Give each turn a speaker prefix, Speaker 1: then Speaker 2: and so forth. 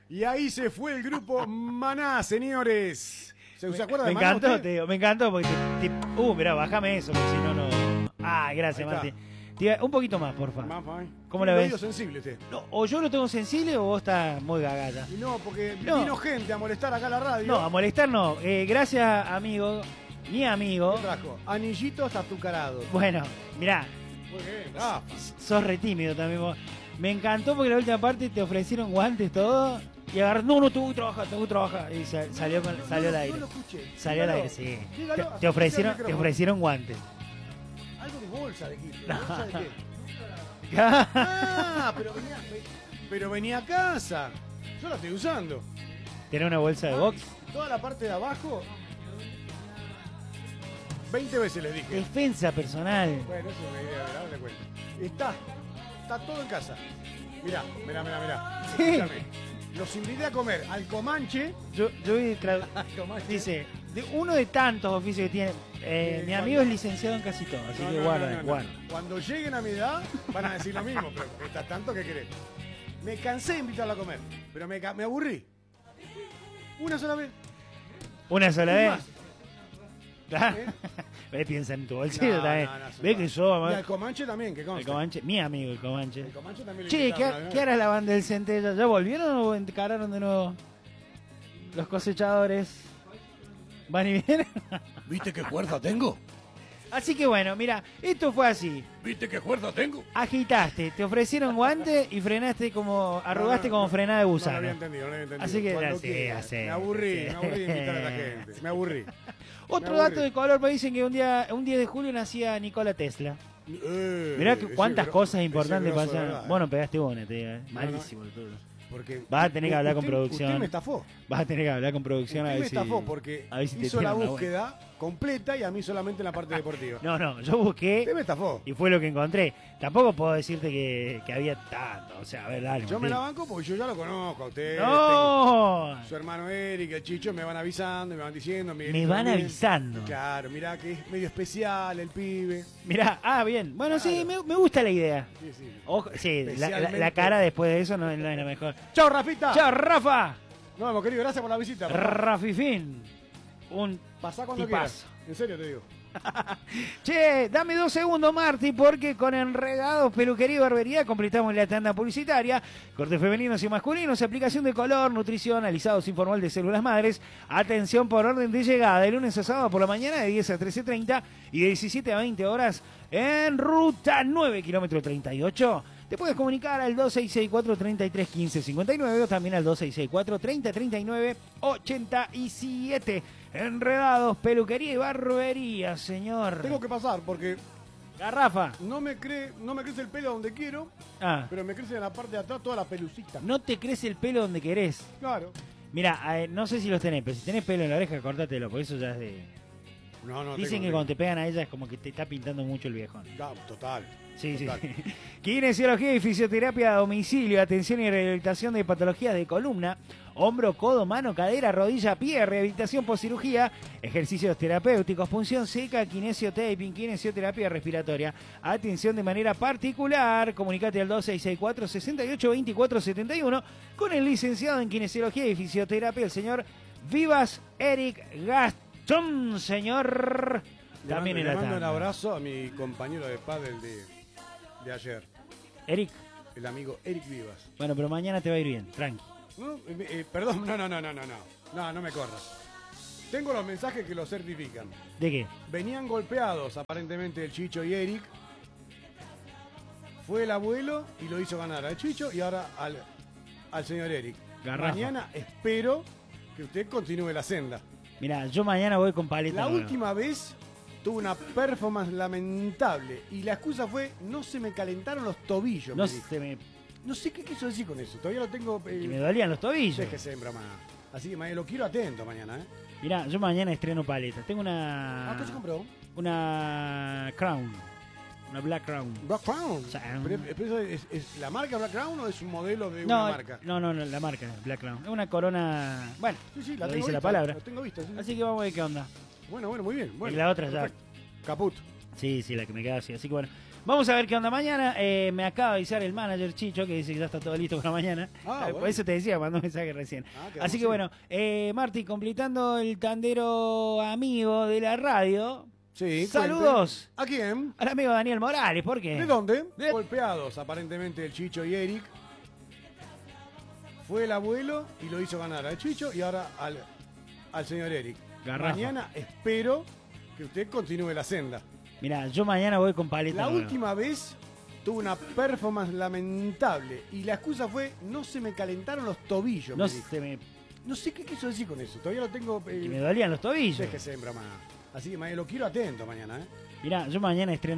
Speaker 1: Y ahí se fue el grupo Maná, señores. ¿Se acuerdan de
Speaker 2: Me
Speaker 1: Maná?
Speaker 2: encantó,
Speaker 1: usted?
Speaker 2: te digo, me encantó porque mirá, bájame eso, porque si no, no. Ah, gracias,
Speaker 1: Ahí está.
Speaker 2: Martín. Un poquito más, porfa.
Speaker 1: Mamá,
Speaker 2: ¿Cómo
Speaker 1: tiene
Speaker 2: la
Speaker 1: el
Speaker 2: ves?
Speaker 1: oído sensible usted.
Speaker 2: No, o yo lo tengo sensible o vos estás muy gagata.
Speaker 1: Y no, porque
Speaker 2: No.
Speaker 1: vino gente a molestar acá a la radio.
Speaker 2: No, a molestar no. Gracias, amigo. Mi amigo.
Speaker 1: ¿Qué trajo? Anillitos azucarados.
Speaker 2: Bueno, mirá,
Speaker 1: Muy bien. Ah,
Speaker 2: sos re tímido también vos. Me encantó porque la última parte te ofrecieron guantes, todo. Y agarró, no, tengo que trabajar. Y salió al aire.
Speaker 1: No lo escuché.
Speaker 2: Salió al
Speaker 1: Dígalo.
Speaker 2: aire, sí.
Speaker 1: Dígalo,
Speaker 2: Te ofrecieron,
Speaker 1: así que sea el micrófono.
Speaker 2: guantes.
Speaker 1: Algo de bolsa de aquí. ¿Bolsa de qué?
Speaker 2: Ah,
Speaker 1: Ah, pero venía a casa. Yo la estoy usando.
Speaker 2: ¿Tenés una bolsa de box?
Speaker 1: Toda la parte de abajo. 20 veces les dije.
Speaker 2: Defensa personal.
Speaker 1: Bueno, eso es una idea, ¿verdad? Le cuento. Está todo en casa. Mirá.
Speaker 2: Sí.
Speaker 1: Escúchame. Los invité a comer al Comanche.
Speaker 2: Yo vi,
Speaker 1: Comanche.
Speaker 2: dice, uno de tantos oficios que tiene. Mi amigo es licenciado en casi todo, así que guarda.
Speaker 1: Cuando lleguen a mi edad van a decir lo mismo, pero estás tanto que querés. Me cansé de invitarlo a comer, pero me aburrí. Una sola vez.
Speaker 2: Una sola vez.
Speaker 1: Más.
Speaker 2: Ve, piensa en tu bolsillo
Speaker 1: No,
Speaker 2: también.
Speaker 1: no,
Speaker 2: Ve que yo,
Speaker 1: Y al Comanche también, que
Speaker 2: el
Speaker 1: conste.
Speaker 2: Comanche, mi amigo el Comanche.
Speaker 1: El Comanche también le
Speaker 2: Che,
Speaker 1: invitaron una vez.
Speaker 2: ¿qué hará la banda del Centella? ¿Ya volvieron o encararon de nuevo? Los cosechadores. ¿Van y vienen?
Speaker 1: ¿Viste qué fuerza tengo?
Speaker 2: Así que bueno, mira, esto fue así.
Speaker 1: ¿Viste qué fuerza tengo?
Speaker 2: Agitaste, te ofrecieron guante y frenaste como, arrugaste como frenada de
Speaker 1: No lo
Speaker 2: gusano.
Speaker 1: había entendido, no lo había entendido.
Speaker 2: Así que
Speaker 1: Cuando
Speaker 2: sí,
Speaker 1: quiera.
Speaker 2: así.
Speaker 1: Me aburrí de invitar a la gente. Me aburrí.
Speaker 2: Otro
Speaker 1: Me aburrí.
Speaker 2: dato de color, me dicen que un 10 de julio nacía Nikola Tesla. Mirá
Speaker 1: Ese
Speaker 2: cuántas
Speaker 1: gro-
Speaker 2: cosas
Speaker 1: ese
Speaker 2: importantes
Speaker 1: grosso de
Speaker 2: pasan.
Speaker 1: verdad,
Speaker 2: Bueno, pegaste una, te digo,
Speaker 1: No,
Speaker 2: malísimo todo.
Speaker 1: Porque
Speaker 2: Vas a tener que hablar con producción.
Speaker 1: Usted me estafó.
Speaker 2: Vas a tener que hablar con producción a
Speaker 1: Usted
Speaker 2: ver
Speaker 1: me
Speaker 2: si...
Speaker 1: estafó porque
Speaker 2: a ver si te
Speaker 1: hizo la
Speaker 2: tiran una
Speaker 1: búsqueda completa y a mí solamente en la parte deportiva.
Speaker 2: No, yo busqué
Speaker 1: Usted me estafó.
Speaker 2: y fue lo que encontré. Tampoco puedo decirte que había tanto. O sea, a ver, dale.
Speaker 1: Yo me
Speaker 2: Martín.
Speaker 1: la banco porque yo ya lo conozco a usted.
Speaker 2: ¡No!
Speaker 1: Su hermano Eric, el Chicho, me van avisando, me van diciendo.
Speaker 2: Me van avisando.
Speaker 1: Claro, mirá que es medio especial el pibe.
Speaker 2: Mirá, bien. Bueno, sí,
Speaker 1: Claro.
Speaker 2: me gusta la idea.
Speaker 1: Sí, sí.
Speaker 2: Ojo, sí, la
Speaker 1: Especialmente-
Speaker 2: cara después de eso no es la mejor.
Speaker 1: ¡Chao, Rafita!
Speaker 2: ¡Chao, Rafa!
Speaker 1: No, hemos querido, gracias por la visita. papá.
Speaker 2: Rafifín. Un
Speaker 1: Pasá cuando
Speaker 2: tipazo.
Speaker 1: quieras. En serio te digo.
Speaker 2: Che, dame 2 segundos, Marti, porque con Enredados, Peluquería y Barbería completamos la tanda publicitaria. Cortes femeninos y masculinos, aplicación de color, nutrición, alisados informal de células madres. Atención por orden de llegada, de lunes a sábado por la mañana de 10 a 13:30 y de 17 a 20 horas en Ruta 9, kilómetro 38. Te puedes comunicar al 2664-3315-59 o también al 2664-3039-87. Enredados, Peluquería y Barbería, señor.
Speaker 1: Tengo que pasar porque
Speaker 2: Garrafa.
Speaker 1: no me crece el pelo donde quiero,
Speaker 2: Ah,
Speaker 1: pero me crece en la parte de atrás toda la pelucita.
Speaker 2: no te crece el pelo donde querés.
Speaker 1: Claro.
Speaker 2: Mira, no sé si los tenés, pero si tenés pelo en la oreja, córtatelo, porque eso ya es de...
Speaker 1: No,
Speaker 2: Dicen
Speaker 1: tengo,
Speaker 2: que cuando te pegan a ella es como que te está pintando mucho el viejón.
Speaker 1: Total.
Speaker 2: Sí,
Speaker 1: Total.
Speaker 2: sí. Kinesiología y fisioterapia a domicilio, atención y rehabilitación de patologías de columna, hombro, codo, mano, cadera, rodilla, pie, rehabilitación por cirugía, ejercicios terapéuticos, punción seca, kinesiotaping, kinesioterapia respiratoria, atención de manera particular. Comunicate al 2664-682471 con el licenciado en kinesiología y fisioterapia, el señor Vivas Eric Gastón, señor. También en
Speaker 1: le
Speaker 2: la
Speaker 1: mando un
Speaker 2: tanda.
Speaker 1: abrazo a mi compañero de pádel de ayer,
Speaker 2: Eric,
Speaker 1: el amigo Eric Vivas.
Speaker 2: bueno, pero mañana te va a ir bien, tranqui.
Speaker 1: No, perdón, no me corras. Tengo los mensajes que lo certifican.
Speaker 2: ¿De qué?
Speaker 1: Venían golpeados aparentemente el Chicho y Eric. Fue el abuelo y lo hizo ganar al Chicho y ahora al señor Eric.
Speaker 2: Garrafa.
Speaker 1: Mañana espero que usted continúe la senda.
Speaker 2: Mira, yo mañana voy con paleta.
Speaker 1: La
Speaker 2: nueva.
Speaker 1: última vez tuve una performance lamentable y la excusa fue no se me calentaron los tobillos.
Speaker 2: No
Speaker 1: me dijo.
Speaker 2: se me...
Speaker 1: No sé qué quiso decir con eso. Todavía lo tengo.
Speaker 2: que me dolían los tobillos.
Speaker 1: Déjese en broma. Así que lo quiero atento mañana, ¿eh?
Speaker 2: Mira, yo mañana estreno paleta. Tengo
Speaker 1: ¿Qué se compró?
Speaker 2: una Crown. Una Black Crown.
Speaker 1: Black Crown.
Speaker 2: Sí.
Speaker 1: ¿Pero eso es la marca Black Crown o es un modelo de
Speaker 2: No,
Speaker 1: una marca?
Speaker 2: no, la marca Black Crown. Es una corona. Bueno,
Speaker 1: Sí,
Speaker 2: lo
Speaker 1: tengo
Speaker 2: dice la
Speaker 1: vista,
Speaker 2: palabra.
Speaker 1: La tengo vista, sí.
Speaker 2: Así que vamos a ver qué onda.
Speaker 1: Bueno, muy bien. Bueno,
Speaker 2: Y la otra ya.
Speaker 1: perfecto. Caput.
Speaker 2: Sí, la que me queda así. Así que bueno. Vamos a ver qué onda mañana. Me acaba de avisar el manager Chicho que dice que ya está todo listo para mañana. Por
Speaker 1: bueno.
Speaker 2: eso te decía, mandó un mensaje recién.
Speaker 1: Qué
Speaker 2: Así que bueno, Marti, completando el tandero amigo de la radio.
Speaker 1: Sí,
Speaker 2: saludos.
Speaker 1: ¿A quién?
Speaker 2: Al amigo Daniel Morales, ¿por qué?
Speaker 1: ¿De dónde? Golpeados, aparentemente, el Chicho y Eric. Fue el abuelo y lo hizo ganar al Chicho y ahora al señor Eric.
Speaker 2: Garrafa.
Speaker 1: Mañana espero que usted continúe la senda.
Speaker 2: Mirá, yo mañana voy con paleta.
Speaker 1: La última vez tuve una performance lamentable y la excusa fue no se me calentaron los tobillos. No sé qué quiso decir con eso. Todavía lo tengo.
Speaker 2: Que me dolían los tobillos.
Speaker 1: Déjese en broma. Así que lo quiero atento mañana.
Speaker 2: Mirá, yo mañana estreno